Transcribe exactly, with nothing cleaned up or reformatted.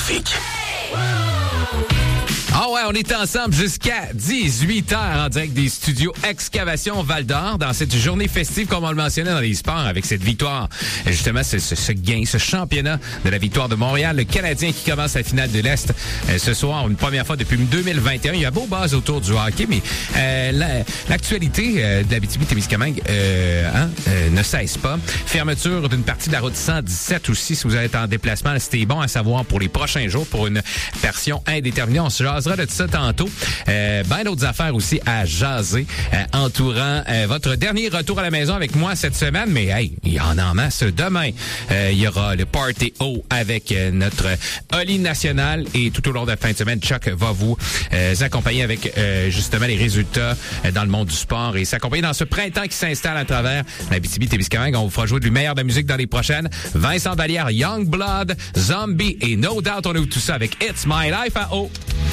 trafic. Ah ouais, on est ensemble jusqu'à dix-huit heures en direct des studios Excavation Val-d'Or dans cette journée festive, comme on le mentionnait dans les sports, avec cette victoire. Justement, ce, ce, ce gain, ce championnat de la victoire de Montréal, le Canadien qui commence la finale de l'Est euh, ce soir, une première fois depuis deux mille vingt et un. Il y a beau buzz autour du hockey, mais euh, la, l'actualité euh, d'Abitibi-Témiscamingue euh, hein, euh, ne cesse pas. Fermeture d'une partie de la route cent dix-sept aussi, si vous êtes en déplacement. C'était bon à savoir pour les prochains jours, pour une version indéterminée. On se jasera de tout ça tantôt. Euh, ben d'autres affaires aussi à jaser, euh, entourant euh, votre dernier retour à la maison avec moi cette semaine. Mais hey, il y en a en masse. Demain, euh, il y aura le Party O avec euh, notre Oli national et tout au long de la fin de semaine, Chuck va vous euh, accompagner avec euh, justement les résultats euh, dans le monde du sport et s'accompagner dans ce printemps qui s'installe à travers l'Abitibi-Témiscamingue. On vous fera jouer du meilleur de la musique dans les prochaines. Vincent Vallière, Youngblood, Zombie et No Doubt. On ouvre tout ça avec It's My Life à O.